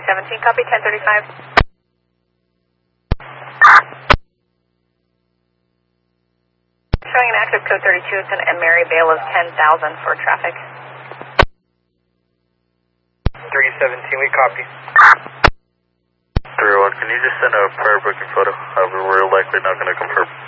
317, copy 1035. Showing an active code 32, it's an Mary Bale of 10,000 for traffic. 317, we copy. 301, can you just send a prior booking photo? We're likely not going to confirm.